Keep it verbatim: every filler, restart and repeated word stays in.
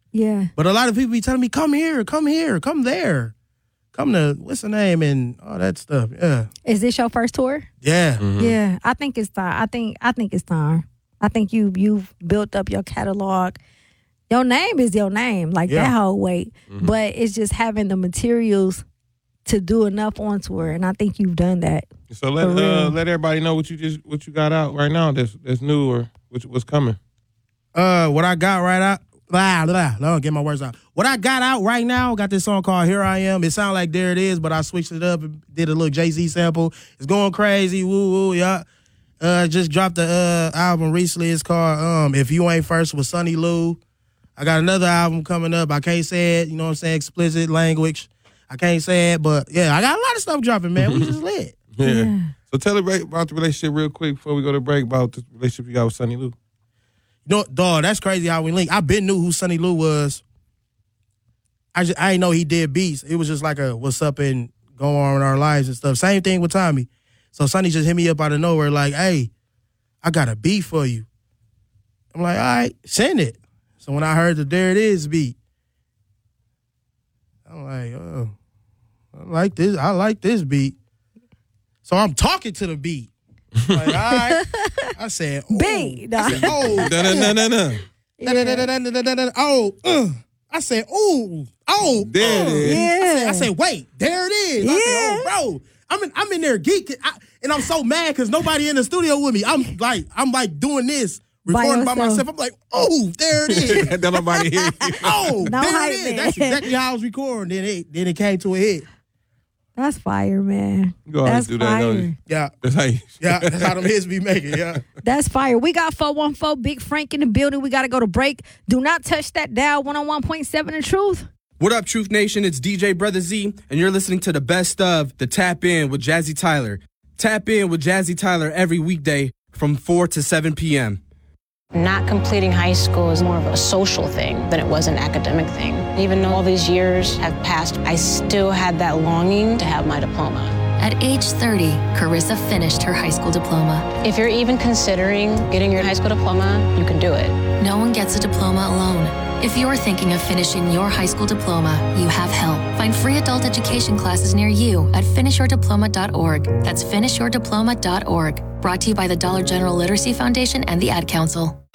Yeah. But a lot of people be telling me, come here, come here, come there. Come to, what's the name, and all that stuff. Yeah. Is this your first tour? Yeah. Mm-hmm. Yeah. I think it's time. I think I think it's time. I think you you've built up your catalog. Your name is your name, like Yeah. that whole weight. Mm-hmm. But it's just having the materials to do enough on tour, and I think you've done that. So let For real. uh, let everybody know what you just what you got out right now. That's that's new or what, what's coming. Uh, what I got right out, blah, blah, blah, get my words out. What I got out right now, got this song called Here I Am. It sounds like There It Is, but I switched it up and did a little Jay-Z sample. It's going crazy, woo, woo, yeah. Uh, just dropped the uh, album recently. It's called um, If You Ain't First with Sonny Lou. I got another album coming up. I can't say it, you know what I'm saying, explicit language. I can't say it, but yeah, I got a lot of stuff dropping, man. We just lit. Yeah. Yeah. So tell us about the relationship real quick before we go to break about the relationship you got with Sonny Lou. You know, dog, that's crazy how we link. I been knew who Sonny Lou was. I just, I didn't know he did beats. It was just like a what's up and going on in our lives and stuff. Same thing with Tommy. So Sonny just hit me up out of nowhere like, hey, I got a beat for you. I'm like, all right, send it. So when I heard the There It Is beat, I'm like, oh, I like this. I like this beat. So I'm talking to the beat. Like, all right. I said, oh. Beat. I said, oh. No, no, no, no, no. Da-da-da-da-da-da-da-da. Oh, uh. I said, ooh, oh, There it uh. is. I said, Yeah. I said, wait, there it is. I said, oh, bro, I'm in, I'm in there geeking, I, and I'm so mad because nobody in the studio with me. I'm like, I'm like doing this, By recording by, yourself. myself. I'm like, oh, there it is. Don't nobody hear you. Oh, No there hype, it is. man. That's exactly how I was recording. Then it, then it came to a hit. That's fire, man. You always That's do that, don't you? fire. Yeah, That's how you. yeah, that's how them hits be making. Yeah. That's fire. We got four one four Big Frank in the building. We got to go to break. Do not touch that dial. one oh one point seven The Truth. What up, Truth Nation? It's D J Brother Z, and you're listening to the best of the Tap In with Jazzy Tyler. Tap In with Jazzy Tyler every weekday from four to seven p.m. Not completing high school is more of a social thing than it was an academic thing. Even though all these years have passed, I still had that longing to have my diploma. At age thirty, Carissa finished her high school diploma. If you're even considering getting your high school diploma, you can do it. No one gets a diploma alone. If you're thinking of finishing your high school diploma, you have help. Find free adult education classes near you at finish your diploma dot org. That's finish your diploma dot org. Brought to you by the Dollar General Literacy Foundation and the Ad Council.